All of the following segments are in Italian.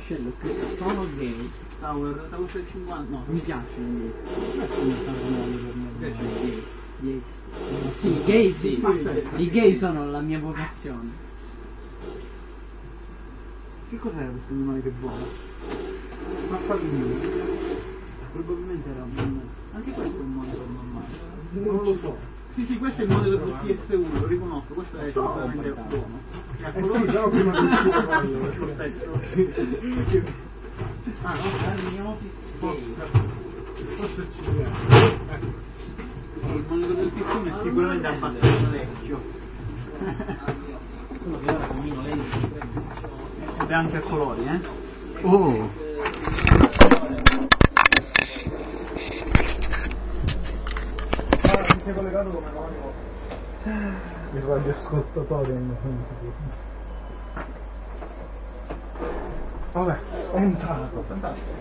l'asticella scritta sono gay, Tower 50, no, mi piace gay. Sì, gay sì, i gay sono la mia vocazione. Che cos'era questo animale che vola? Ma Probabilmente era un... anche questo è un monitor normale. non lo so. Sì, questo è il monitor del PS1, lo riconosco, questo è sicuramente buono. Sì, stavo prima del suo quello. Lo stesso. Ah, no, è il mio Office. Forse ci vediamo. Il monitor del PS1 è sicuramente abbastanza vecchio. Quello che ora cammino lento. Ed è anche a colori, Oh! Si è collegato come anonimo. Mi fa gli ascoltatori non sicuro. Vabbè, è entrato. Fantastico.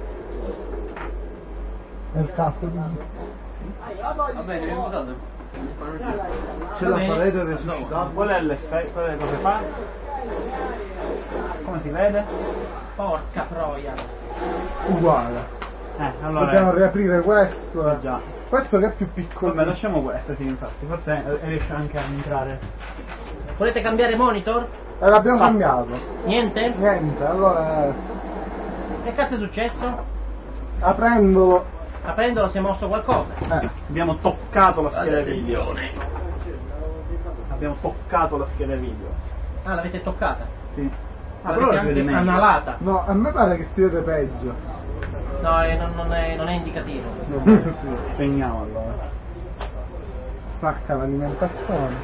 È il cazzo di... Va bene, abbiamo votato. C'è la parete resuscitata. Qual è l'effetto? Qual è cosa fa? Come si vede? Porca troia. Uguale. Allora... Dobbiamo riaprire questo. Già. Questo che è più piccolo. Vabbè, lasciamo questo, sì, infatti. Forse riesce anche a entrare. Volete cambiare monitor? L'abbiamo cambiato. Niente? Niente, allora... Che cazzo è successo? Aprendolo... Aprendolo si è mosso qualcosa. Abbiamo toccato la scheda video. Abbiamo toccato la scheda video. Ah, l'avete toccata? Sì. L'avete però anche meglio. analata? No, a me pare che si vede peggio. No, non è indicativo. Sì, spegniamo allora. Sacca l'alimentazione.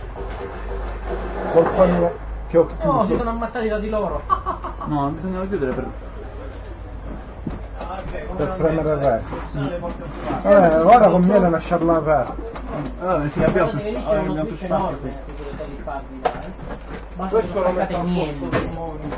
Colpa mia che ho chiuso. Oh, si sono ammazzati da di loro. No, bisognava chiudere per premere il resto. Ora conviene lasciarla aperta. Allora, sì, Guardate abbiamo che lì c'è abbiamo uno più switch spazio. enorme che potete rifarvi là, Basta Questo che lo non metto staccate a niente.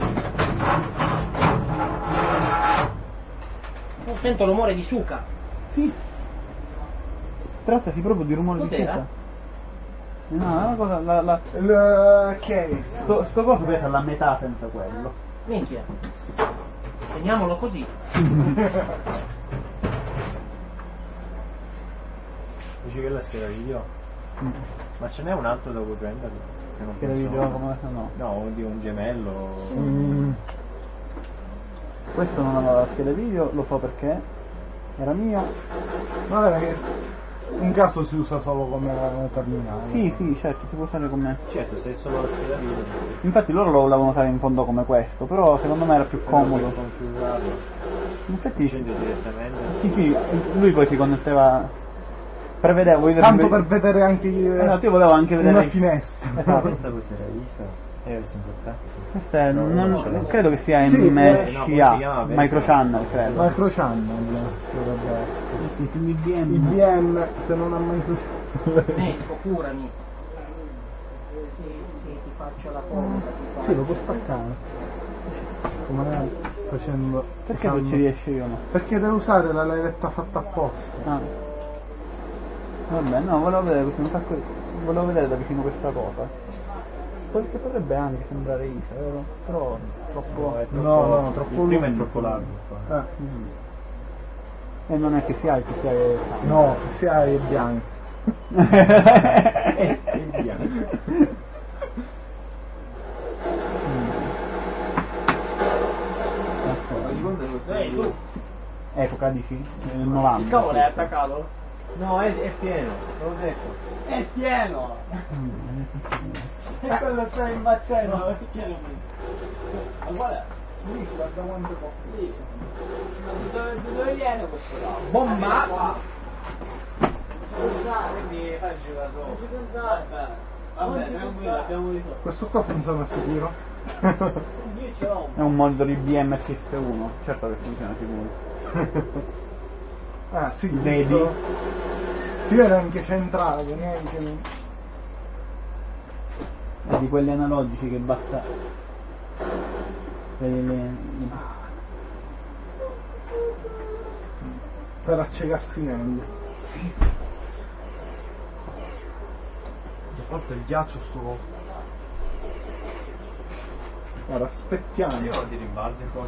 Sento rumore di suca. Sì. Trattasi proprio di rumore di Cos'era? suca. No, è una cosa. Il case. Sto coso pesa la metà senza quello. Minchia. Teniamolo così. Dici che è la scheda video? Ma ce n'è un altro da cui prenderlo? Che non Scheda funziona? video come no. No, di un gemello. Questo non aveva la scheda video, lo so perché era mio. Ma è che in caso si usa solo come terminale. Sì, certo, si può usare come. Certo, se è solo la scheda video. Infatti loro lo volevano usare in fondo come questo, però secondo me era più comodo. Per configurarlo. In effetti Accende direttamente. sì, lui poi si connetteva. Prevedevo Tanto per vedere anche esatto, io volevo anche vedere una finestra. Esatto. Questa cos'era ISA? È senza attacco. Questa è, No, non non ce l'ho. credo che sia Sì, MCA, no, come si chiama? Microchannel credo. Microchannel dovrebbe essere. Sì, IBM. IBM se non ha microchannel. Curami. Sì, ti faccio la pompa. Sì, lo può staccare. Come facendo. Perché non ci riesce io no? Perché deve usare la levetta fatta apposta. Ah. Vabbè, no, volevo vedere questo un sacco. Volevo vedere da vicino questa cosa. Perché potrebbe anche sembrare ISA, vero? Però troppo. No, troppo il primo è lungo. troppo largo. E non è che sia il che sia No, se hai il bianco. Il bianco. Ehi, tu. Epoca dici? Nel 90. Il cavolo è attaccato? No, è pieno, te l'ho detto. È pieno! E cosa stai imbazzendo? Perché non mi... Guarda, lì guarda quanto può. Lì. Ma dove viene questo là? Bomba! Quindi fai il giocatore. Vabbè, tranquillo, abbiamo risolto. Questo qua funziona sicuro? Io ce l'ho. È un monitor IBM FS1, certo che funziona sicuro. Ah sì, Vedi? questo... Si vede anche centrato, neanche... È di quelli analogici che basta. Per accecarsi meglio. Ho fatto il ghiaccio sto coso. Guarda, aspettiamo. Sì, ma ti rimbalzi